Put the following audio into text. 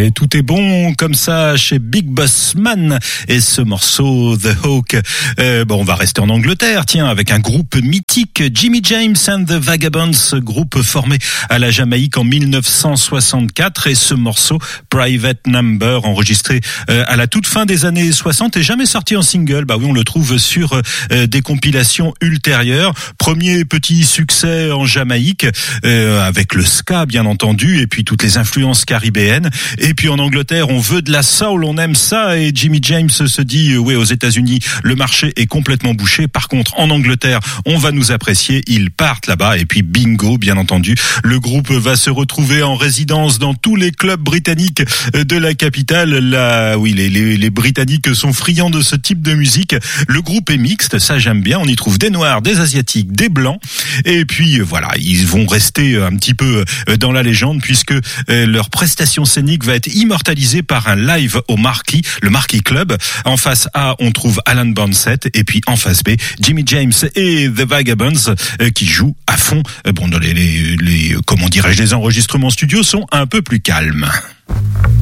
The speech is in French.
Et tout est bon comme ça chez Big Boss Man et ce morceau The Hawk. On va rester en Angleterre, tiens, avec un groupe mythique, Jimmy James and the Vagabonds, groupe formé à la Jamaïque en 1964, et ce morceau Private Number, enregistré à la toute fin des années 60 et jamais sorti en single. Bah oui, on le trouve sur des compilations ultérieures. Premier petit succès en Jamaïque avec le ska bien entendu, et puis toutes les influences caribéennes. Et puis en Angleterre, on veut de la soul, on aime ça, et Jimmy James se dit oui, aux États-Unis, le marché est complètement bouché. Par contre, en Angleterre, on va nous apprécier. Ils partent là-bas et puis bingo, bien entendu, le groupe va se retrouver en résidence dans tous les clubs britanniques de la capitale. Là, oui, les Britanniques sont friands de ce type de musique. Le groupe est mixte, ça j'aime bien. On y trouve des Noirs, des Asiatiques, des Blancs. Et puis voilà, ils vont rester un petit peu dans la légende puisque leur prestation scénique va être immortalisée par un live au Marquee, le Marquee Club. En face A, on trouve Alan Burnsett, et puis en face B, Jimmy James et The Vagabonds qui jouent à fond. Bon, dans les comment dirais-je, les enregistrements studio sont un peu plus calmes.